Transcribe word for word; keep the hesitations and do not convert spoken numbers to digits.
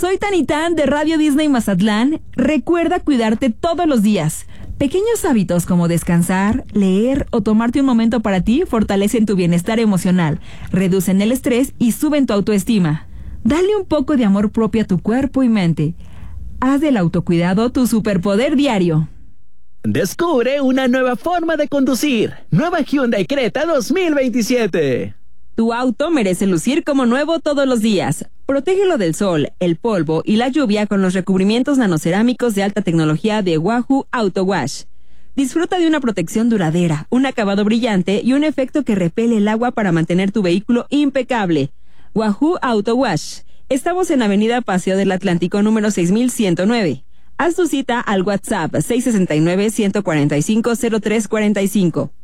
Soy Tanitán de Radio Disney Mazatlán. Recuerda cuidarte todos los días. Pequeños hábitos como descansar, leer o tomarte un momento para ti fortalecen tu bienestar emocional, reducen el estrés y suben tu autoestima. Dale un poco de amor propio a tu cuerpo y mente. Haz del autocuidado tu superpoder diario. Descubre una nueva forma de conducir. Nueva Hyundai Creta dos mil veintisiete. Tu auto merece lucir como nuevo todos los días. Protégelo del sol, el polvo y la lluvia con los recubrimientos nanocerámicos de alta tecnología de Wahoo Auto Wash. Disfruta de una protección duradera, un acabado brillante y un efecto que repele el agua para mantener tu vehículo impecable. Wahoo Auto Wash. Estamos en Avenida Paseo del Atlántico número seis mil ciento nueve. Haz tu cita al WhatsApp seis seis nueve, uno cuatro cinco, cero tres cuatro cinco.